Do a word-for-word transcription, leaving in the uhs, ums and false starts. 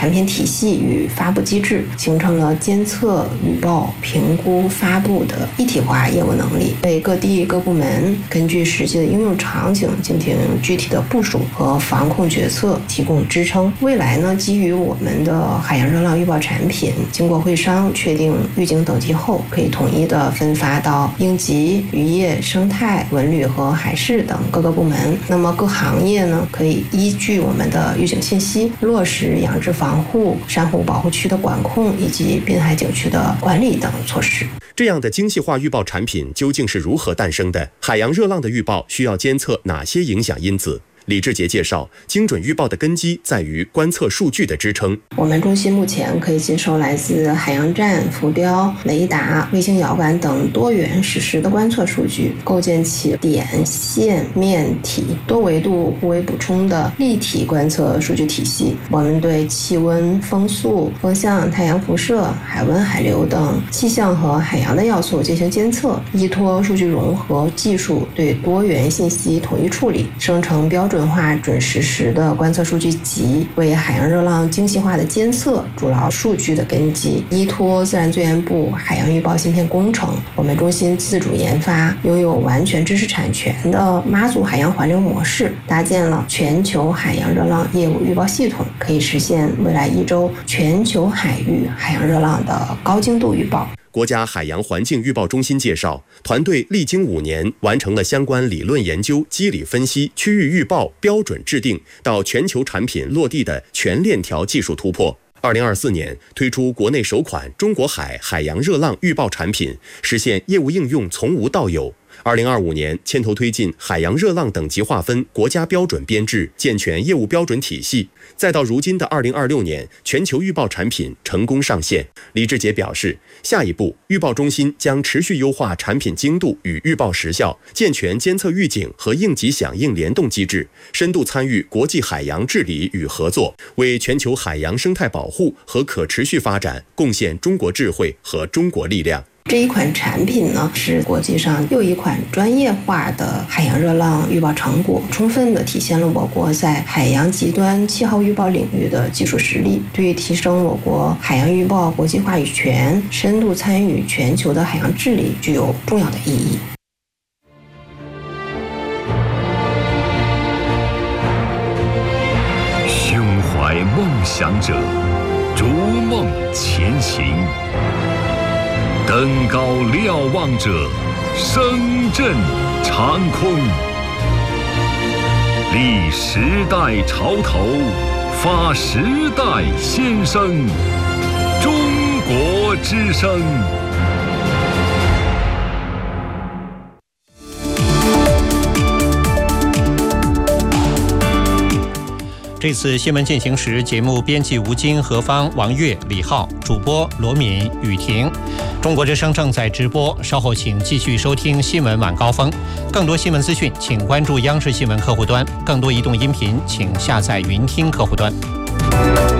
产品体系与发布机制，形成了监测、预报、评估、发布的一体化业务能力，为各地各部门根据实际的应用场景进行具体的部署和防控决策提供支撑。未来呢，基于我们的海洋热浪预报产品，经过会商确定预警等级后，可以统一的分发到应急、渔业、生态、文旅和海事等各个部门。那么各行业呢，可以依据我们的预警信息，落实养殖防护、珊瑚保护区的管控以及滨海景区的管理等措施。 这样的精细化预报产品究竟是如何诞生的？海洋热浪的预报需要监测哪些影响因子？李志杰介绍，精准预报的根基在于观测数据的支撑。 我们中心目前可以接收来自海洋站、浮标、雷达、卫星遥感等多元实时的观测数据，构建起点、线、面、体多维度互为补充的立体观测数据体系。我们对气温、风速、风向、太阳辐射、海温、海流等气象和海洋的要素进行监测，依托数据融合技术对多元信息统一处理，生成标准准化准实时的观测数据集，为海洋热浪精细化的监测筑牢数据的根基。依托自然资源部海洋预报芯片工程，我们中心自主研发拥有完全知识产权的妈祖海洋环流模式，搭建了全球海洋热浪业务预报系统，可以实现未来一周全球海域海洋热浪的高精度预报。 国家海洋环境预报中心介绍，团队历经五年，完成了相关理论研究、机理分析、区域预报标准制定到全球产品落地的全链条技术突破。二零二四年推出国内首款中国海海洋热浪预报产品，实现业务应用从无到有。二零二五年牵头推进海洋热浪等级划分国家标准编制，健全业务标准体系，再到如今的二零二六年，全球预报产品成功上线。李志杰表示，下一步预报中心将持续优化产品精度与预报时效，健全监测预警和应急响应联动机制，深度参与国际海洋治理与合作，为全球海洋生态保护和可持续发展贡献中国智慧和中国力量。 这一款产品呢，是国际上又一款专业化的海洋热浪预报成果，充分地体现了我国在海洋极端气候预报领域的技术实力，对于提升我国海洋预报国际话语权、深度参与全球的海洋治理具有重要的意义。 胸怀梦想者，逐梦前行。登高瞭望者，声震长空。立时代潮头，发时代先声。中国之声。 这次新闻进行时，节目编辑吴京、何芳、王悦、李浩，主播罗敏、雨婷。中国之声正在直播，稍后请继续收听新闻晚高峰。更多新闻资讯，请关注央视新闻客户端；更多移动音频，请下载云听客户端。